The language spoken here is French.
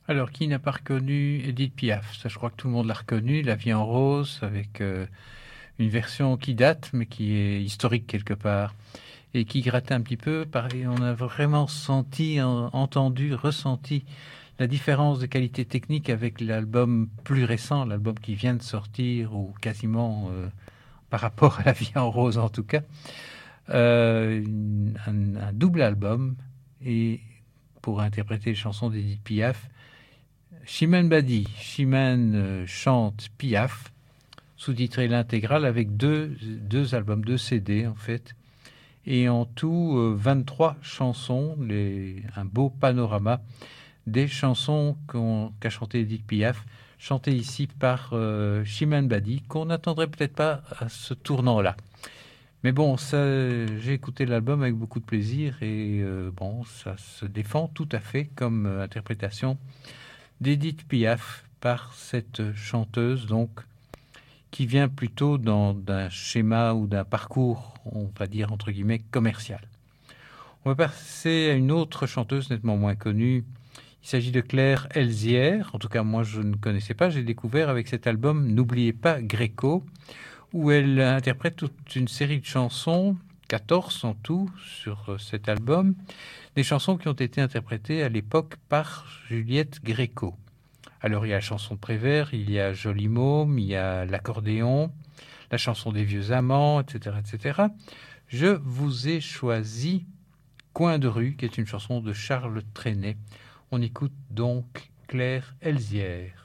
Alors, qui n'a pas reconnu Édith Piaf? Ça, je crois que tout le monde l'a reconnu, La vie en rose, avec une version qui date, mais qui est historique quelque part, et qui grattait un petit peu. Pareil, on a vraiment senti, entendu, ressenti la différence de qualité technique avec l'album plus récent, l'album qui vient de sortir, ou quasiment par rapport à La vie en rose en tout cas. Un double album, et pour interpréter les chansons d'Edith Piaf, Chimène Badi. Chimène chante Piaf, sous-titré l'intégrale avec deux albums, deux CD en fait, et en tout 23 chansons, un beau panorama des chansons qu'a chanté Edith Piaf, chantées ici par Chimène Badi, qu'on n'attendrait peut-être pas à ce tournant-là. Mais bon, j'ai écouté l'album avec beaucoup de plaisir et bon, ça se défend tout à fait comme interprétation d'Edith Piaf par cette chanteuse, donc, qui vient plutôt d'un schéma ou d'un parcours, on va dire, entre guillemets, commercial. On va passer à une autre chanteuse nettement moins connue. Il s'agit de Claire Elzière. En tout cas, moi, je ne connaissais pas. J'ai découvert avec cet album N'oubliez pas Gréco, où elle interprète toute une série de chansons, 14 en tout sur cet album, des chansons qui ont été interprétées à l'époque par Juliette Gréco. Alors il y a la chanson de Prévert, il y a Joli Môme, il y a l'accordéon, la chanson des vieux amants, etc., etc. Je vous ai choisi Coin de rue, qui est une chanson de Charles Trenet. On écoute donc Claire Elzière.